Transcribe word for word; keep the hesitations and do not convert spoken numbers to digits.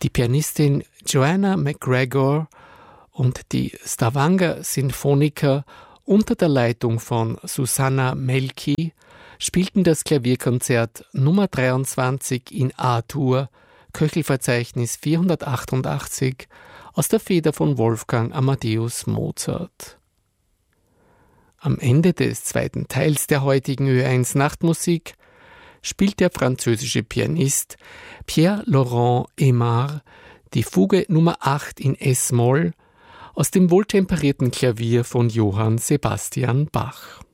Die Pianistin Joanna McGregor und die Stavanger Sinfoniker unter der Leitung von Susanna Melki spielten das Klavierkonzert Nummer dreiundzwanzig in A-Dur, Köchelverzeichnis vierhundertachtundachtzig, aus der Feder von Wolfgang Amadeus Mozart. Am Ende des zweiten Teils der heutigen Ö eins Nachtmusik spielt der französische Pianist Pierre-Laurent Aimard die Fuge Nummer acht in Es-Moll aus dem wohltemperierten Klavier von Johann Sebastian Bach.